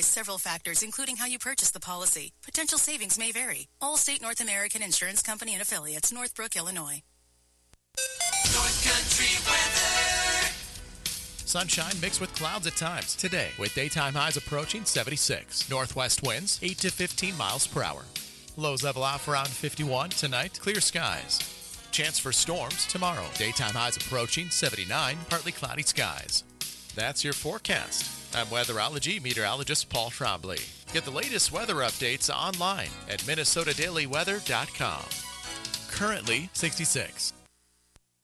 Several factors, including how you purchase the policy. Potential savings may vary. Allstate North American Insurance Company and Affiliates, Northbrook, Illinois. North Country weather. Sunshine mixed with clouds at times today, with daytime highs approaching 76. Northwest winds 8 to 15 miles per hour. Lows level off around 51 tonight. Clear skies. Chance for storms tomorrow. Daytime highs approaching 79. Partly cloudy skies. That's your forecast. I'm weatherology meteorologist Paul Trombley. Get the latest weather updates online at minnesotadailyweather.com. Currently 66.